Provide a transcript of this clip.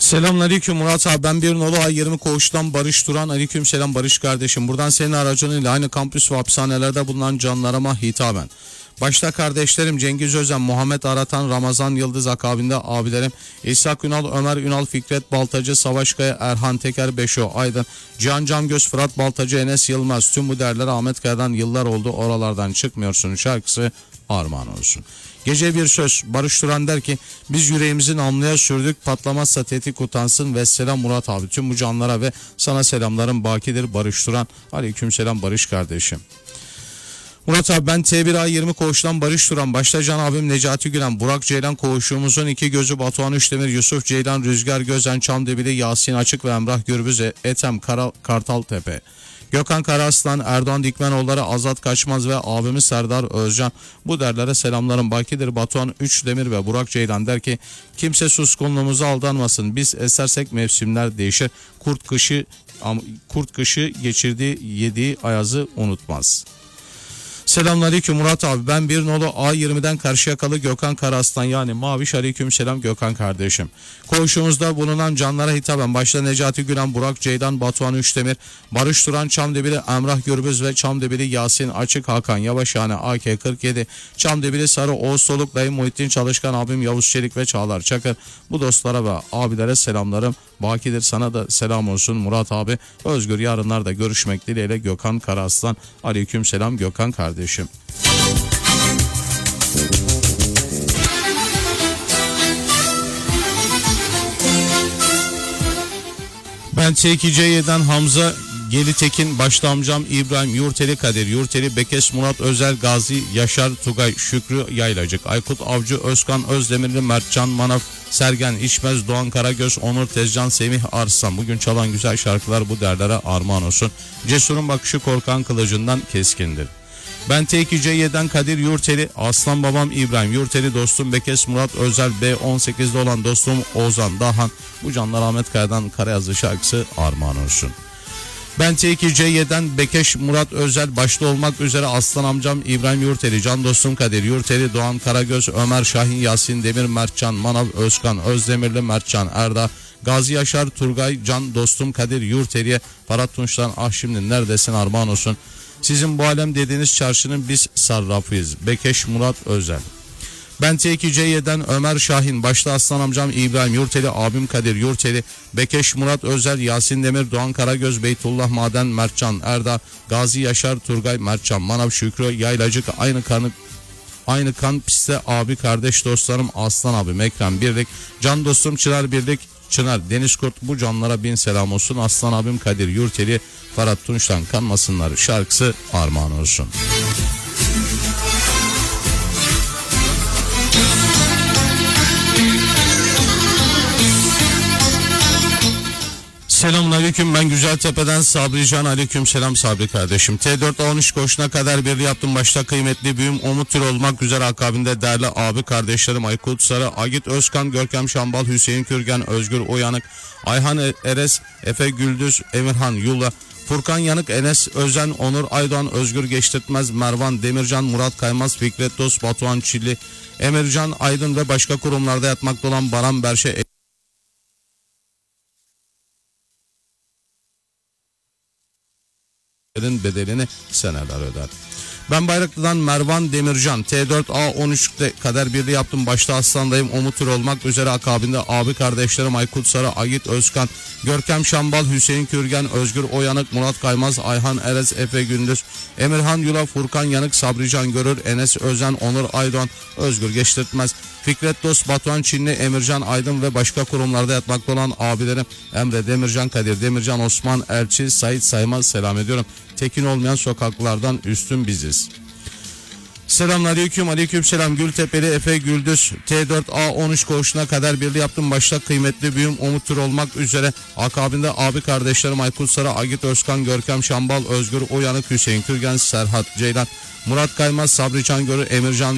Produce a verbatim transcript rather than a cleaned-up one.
Selamünaleyküm Murat abi, ben bir nolu ay yirmi koğuştan Barış Duran. Aleyküm selam Barış kardeşim. Buradan senin aracılığıyla aynı kampüs ve hapishanelerde bulunan canlarıma hitaben. Başta kardeşlerim Cengiz Özen, Muhammed Aratan, Ramazan Yıldız, akabinde abilerim İshak Ünal, Ömer Ünal, Fikret Baltacı, Savaş Kaya, Erhan Teker, Beşo Aydın, Cihan Camgöz, Fırat Baltacı, Enes Yılmaz. Tüm bu değerlere Ahmet Kaya'dan yıllar oldu oralardan çıkmıyorsun şarkısı armağan olsun. Gece bir söz, Barış Duran der ki biz yüreğimizin alnıya sürdük, patlamazsa tetik utansın. Ve selam Murat abi, tüm bu canlara ve sana selamlarım bakidir Barış Duran. Aleyküm selam Barış kardeşim. Murat abi, ben T bir A yirmi koğuştan Barış Duran. Başta Can abim Necati Gülen, Burak Ceylan, koğuşumuzun iki gözü Batuhan Üçdemir, Yusuf Ceylan, Rüzgar Gözen, Çamdebili, Yasin Açık ve Emrah Gürbüz, Etem Kara, Kartaltepe, Gökhan Karaslan, Erdoğan Dikmenoğulları, Azat Kaçmaz ve abimiz Serdar Özcan. Bu derlere selamlarım bakidir Batuhan Üçdemir ve Burak Ceylan der ki kimse suskunluğumuza aldanmasın. Biz esersek mevsimler değişir. Kurt kışı kurt kışı geçirdiği yediği ayazı unutmaz. Selamünaleyküm Murat abi, ben bir nolu A yirmiden Karşıyakalı Gökhan Karaslan yani Maviş. Aleyküm selam Gökhan kardeşim. Koğuşumuzda bulunan canlara hitaben başta Necati Gülen, Burak Ceylan, Batuhan Üçdemir, Barış Duran, Çamdebili, Emrah Gürbüz ve Çamdebili, Yasin Açık, Hakan Yavaş yani A K kırk yedi, Çamdebili Sarı, Oğuz Soluk, dayım Muhittin Çalışkan, abim Yavuz Çelik ve Çağlar Çakır. Bu dostlara ve abilere selamlarım bakidir, sana da selam olsun Murat abi. Özgür yarınlarda görüşmek dileğiyle Gökhan Karaslan. Aleyküm selam Gökhan kardeşim. Ben T iki C Y'den Hamza Gelitekin, başta amcam İbrahim, Yurteli Kadir, Yurteli Bekes, Murat Özel, Gazi Yaşar, Tugay, Şükrü Yaylacık, Aykut Avcı, Özkan Özdemirli, Mertcan Manaf, Sergen İşmez, Doğan Karagöz, Onur Tezcan, Semih Arslan. Bugün çalan güzel şarkılar bu derlere armağan olsun. Cesurun bakışı korkan kılıcından keskindir. Ben T iki C Y'den Kadir Yurteli, aslan babam İbrahim, Yurteli dostum Bekes, Murat Özel, B on sekizde olan dostum Ozan Dahan. Bu canlar Ahmet Kaya'dan Karayazlı şarkısı armağan olsun. Ben T iki C Y'den Bekeş, Murat Özel başta olmak üzere aslan amcam İbrahim Yurteli, can dostum Kadir Yurteli, Doğan Karagöz, Ömer Şahin, Yasin Demir, Mertcan Manav, Özkan Özdemirli, Mertcan Erda, Gazi Yaşar, Turgay, can dostum Kadir Yurteli'ye, Ferhat Tunç'tan ah şimdi neredesin armağan olsun. Sizin bu alem dediğiniz çarşının biz sarrafıyız. Bekeş, Murat Özel. Ben T iki C Y'den Ömer Şahin, başta aslan amcam İbrahim Yurteli, abim Kadir Yurteli, Bekeş, Murat Özel, Yasin Demir, Doğan Karagöz, Beytullah Maden, Mertcan Erda, Gazi Yaşar, Turgay, Mertcan Manav, Şükrü Yaylacık, aynı kanı aynı kan piste abi kardeş dostlarım Aslan abi, Ekrem Birlik, can dostum Çınar Birlik, Çınar Deniz Kurt. Bu canlara bin selam olsun. Aslan abim Kadir Yurteli, Ferhat Tunç'tan kanmasınlar şarkısı armağan olsun. Selamünaleyküm, ben Güzeltepe'den Sabri Can. Aleyküm selam Sabri kardeşim. T dört A on üç koşuna kadar birliği yaptım. Başta kıymetli büyüğüm Umut Tür olmak üzere akabinde değerli abi kardeşlerim Aykut Sarı, Agit Özkan, Görkem Şambal, Hüseyin Kürgen, Özgür Uyanık, Ayhan Eres, Efe Güldüz, Emirhan Yula, Furkan Yanık, Enes Özen, Onur Aydoğan, Özgür Geçtirtmez, Mervan Demircan, Murat Kaymaz, Fikret Dost, Batuhan Çilli, Emircan Aydın ve başka kurumlarda yatmakta olan Baran Berşe bedelini seneler öder. Ben Bayraklı'dan Mervan Demircan, T dört A on üçte kadar birliği yaptım. Başta Aslan'dayım, Umut Tür olmak üzere akabinde abi kardeşlerim Aykut Sarı, Agit Özkan, Görkem Şambal, Hüseyin Kürgen, Özgür Oyanık, Murat Kaymaz, Ayhan Erez, Efe Gündüz, Emirhan Yula, Furkan Yanık, Sabrican Görür, Enes Özen, Onur Aydoğan, Özgür Geçtirtmez, Fikret Dost, Batuhan Çinli, Emircan Aydın ve başka kurumlarda yatmakta olan abilerim Emre Demircan, Kadir Demircan, Osman Elçi, Sait Saymaz selam ediyorum. Tekin olmayan sokaklardan üstün biziz. Selamünaleyküm, aleyküm selam Gültepeli Efe Güldüz, T dört A on üç koğuşuna kadar birliği yaptım. Başta kıymetli büyüğüm Umut Tür olmak üzere akabinde abi kardeşlerim Aykut Sarı, Agit Özkan, Görkem Şambal, Özgür Uyanık, Hüseyin Kürgen, Serhat Ceylan, Murat Kaymaz, Sabri Can Görür, Emircan